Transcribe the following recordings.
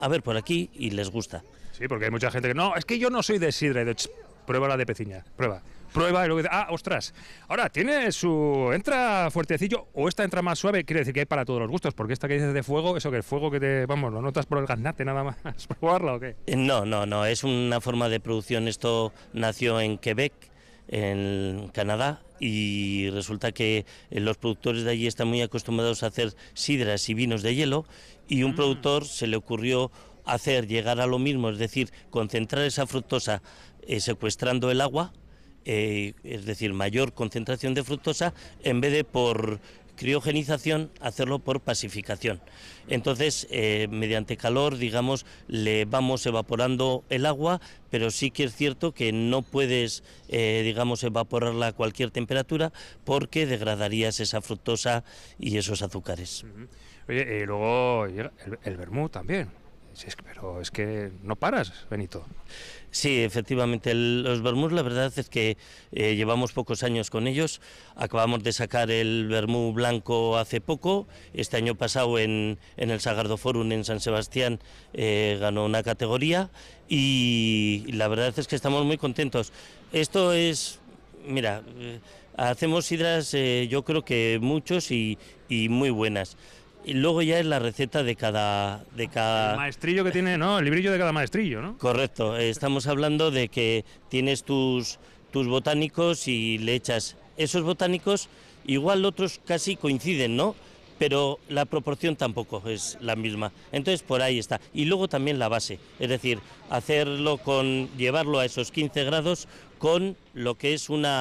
a ver por aquí y les gusta. Sí, porque hay mucha gente que no, es que yo no soy de sidra. Y de, prueba la de Peciña, prueba y luego dice, ostras, ahora tiene entra fuertecillo o esta entra más suave, quiere decir que hay para todos los gustos, porque esta que dices de fuego, eso que el fuego que te, vamos, lo notas por el gaznate nada más, ¿probarla o qué? No, es una forma de producción, esto nació en Quebec, en Canadá, y resulta que los productores de allí están muy acostumbrados a hacer sidras y vinos de hielo, y un productor se le ocurrió llegar a lo mismo, es decir, concentrar esa fructosa secuestrando el agua, es decir, mayor concentración de fructosa, en vez de por criogenización, hacerlo por pasificación. Entonces, mediante calor, digamos, le vamos evaporando el agua, pero sí que es cierto que no puedes, digamos, evaporarla a cualquier temperatura porque degradarías esa fructosa y esos azúcares. Oye, y luego el vermut también. Sí, pero es que no paras, Benito. Sí, efectivamente, los vermuts, la verdad es que llevamos pocos años con ellos. Acabamos de sacar el vermut blanco hace poco. Este año pasado en el Sagardo Forum en San Sebastián ganó una categoría y la verdad es que estamos muy contentos. Esto es, mira, hacemos sidras yo creo que muchos y muy buenas. Y luego ya es la receta de cada... El maestrillo que tiene, ¿no? El librillo de cada maestrillo, ¿no? Correcto, estamos hablando de que tienes tus botánicos y le echas esos botánicos, igual otros casi coinciden, ¿no? Pero la proporción tampoco es la misma. Entonces por ahí está. Y luego también la base, es decir, llevarlo a esos 15 grados con lo que es un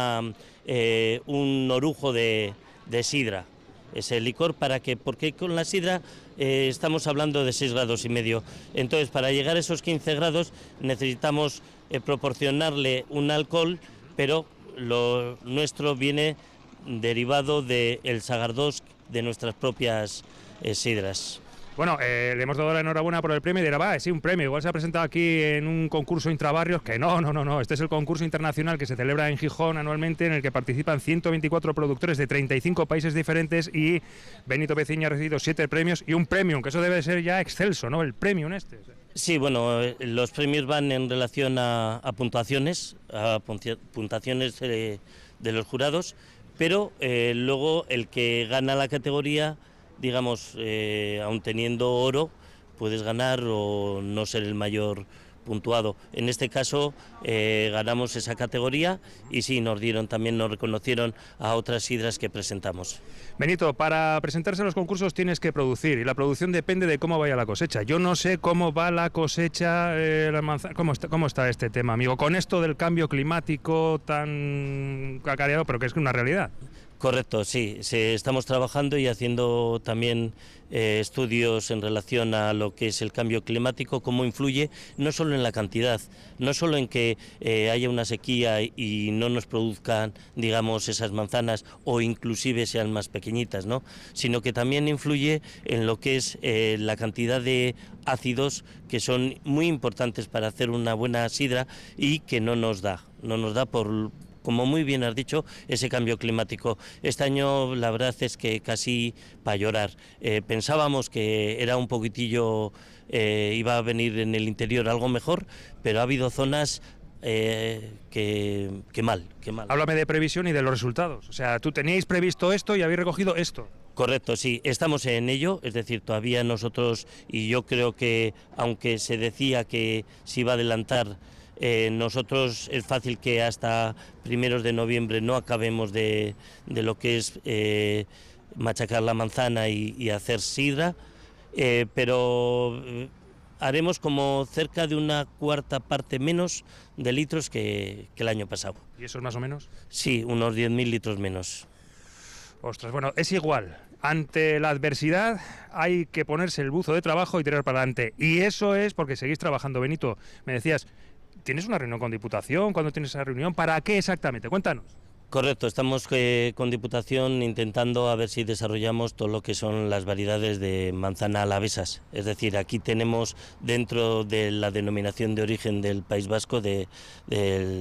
orujo de sidra. Ese licor porque con la sidra estamos hablando de 6,5 grados. Entonces, para llegar a esos 15 grados necesitamos proporcionarle un alcohol, pero lo nuestro viene derivado del Sagardós de nuestras propias sidras. Bueno, le hemos dado la enhorabuena por el premio y dirá, sí, un premio, igual se ha presentado aquí en un concurso intrabarrios, que no, este es el concurso internacional que se celebra en Gijón anualmente, en el que participan 124 productores de 35 países diferentes y Benito Peciña ha recibido 7 premios y un premium, que eso debe ser ya excelso, ¿no? El premium este. Sí, bueno, los premios van en relación a puntuaciones, de los jurados, pero luego el que gana la categoría, digamos, aun teniendo oro, puedes ganar o no ser el mayor puntuado. En este caso ganamos esa categoría y sí, nos reconocieron a otras sidras que presentamos. Benito, para presentarse a los concursos tienes que producir y la producción depende de cómo vaya la cosecha. Yo no sé cómo va la cosecha, cómo está este tema, amigo, con esto del cambio climático tan cacareado, pero que es una realidad. Correcto, sí, estamos trabajando y haciendo también estudios en relación a lo que es el cambio climático, cómo influye no solo en la cantidad, no solo en que haya una sequía y no nos produzcan, digamos, esas manzanas o inclusive sean más pequeñitas, ¿no? Sino que también influye en lo que es la cantidad de ácidos que son muy importantes para hacer una buena sidra y que no nos da por, como muy bien has dicho, ese cambio climático. Este año la verdad es que casi para llorar. Pensábamos que era un poquitillo, iba a venir en el interior algo mejor, pero ha habido zonas que mal. Háblame de previsión y de los resultados. O sea, tú teníais previsto esto y habéis recogido esto. Correcto, sí, estamos en ello, es decir, todavía nosotros, y yo creo que aunque se decía que se iba a adelantar, nosotros es fácil que hasta primeros de noviembre no acabemos de lo que es machacar la manzana y hacer sidra, pero haremos como cerca de una cuarta parte menos de litros que el año pasado. ¿Y eso es más o menos? Sí, unos 10.000 litros menos. Ostras, bueno, es igual. Ante la adversidad hay que ponerse el buzo de trabajo y tirar para adelante. Y eso es porque seguís trabajando, Benito. Me decías, ¿tienes una reunión con Diputación? ¿Cuándo tienes esa reunión? ¿Para qué exactamente? Cuéntanos. Correcto, estamos con Diputación intentando a ver si desarrollamos todo lo que son las variedades de manzana alavesas. Es decir, aquí tenemos dentro de la denominación de origen del País Vasco, del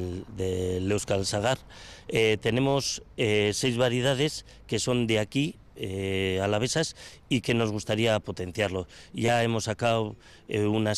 Euskal Sagar, tenemos 6 variedades que son de aquí, alavesas y que nos gustaría potenciarlo. Ya hemos sacado una